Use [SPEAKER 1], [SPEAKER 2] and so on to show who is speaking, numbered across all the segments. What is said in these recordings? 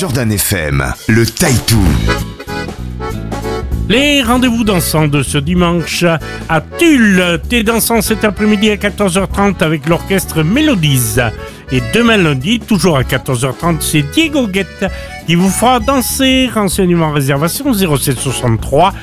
[SPEAKER 1] Jordan FM, le Taïtou.
[SPEAKER 2] Les rendez-vous dansants de ce dimanche à Tulle. T'es dansant cet après-midi à 14h30 avec l'orchestre Mélodies. Et demain lundi, toujours à 14h30, c'est Diego Guette qui vous fera danser. Renseignements réservation 07 63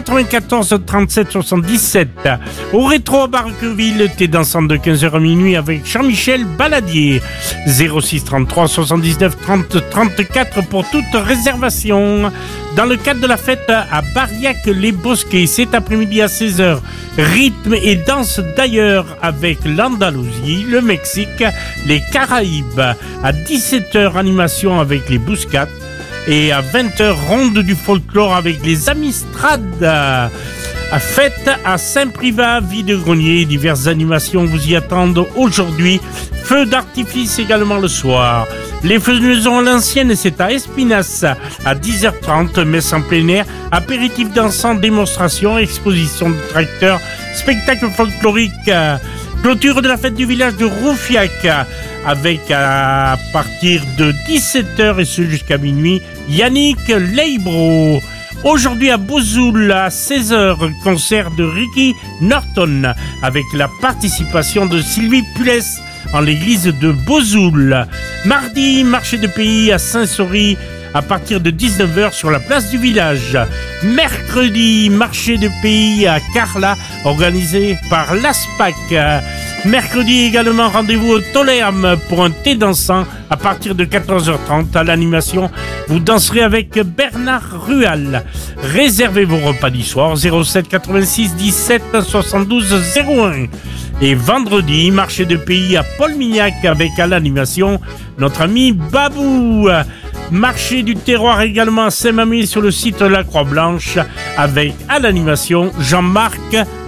[SPEAKER 2] 94 37 77. Au rétro à Barqueville, t'es dansant de 15h à minuit avec Jean-Michel Baladier. 06 33 79 30 34 pour toute réservation. Dans le cadre de la fête à Bariac-les-Bosquets, cet après-midi à 16h, rythme et danse d'ailleurs avec l'Andalousie, le Mexique, les Caraïbes. À 17h, animation avec les Bouscats. Et à 20h, ronde du folklore avec les Amistrades. Fête à Saint-Privat, Vide-Grenier, diverses animations vous y attendent aujourd'hui. Feu d'artifice également le soir. Les faisaisons à l'ancienne, c'est à Espinasse à 10h30, messe en plein air, apéritif dansant, démonstration, exposition de tracteurs, spectacle folklorique, clôture de la fête du village de Roufiac avec à partir de 17h et ce jusqu'à minuit, Yannick Leibro. Aujourd'hui à Bozoul, à 16h, concert de Ricky Norton avec la participation de Sylvie Pulès en l'église de Bozoul. Mardi, marché de pays à Saint-Saury à partir de 19h sur la place du village. Mercredi, marché de pays à Carla organisé par l'ASPAC. Mercredi également, rendez-vous au Tolerme pour un thé dansant à partir de 14h30 à l'animation. Vous danserez avec Bernard Rual. Réservez vos repas du soir 07 86 17 72 01. Et vendredi, marché de pays à Paul-Mignac avec à l'animation notre ami Babou. Marché du terroir également à Saint-Mamé sur le site de la Croix-Blanche avec à l'animation Jean-Marc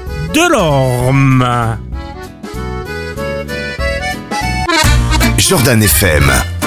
[SPEAKER 2] Delorme.
[SPEAKER 1] Jordan FM,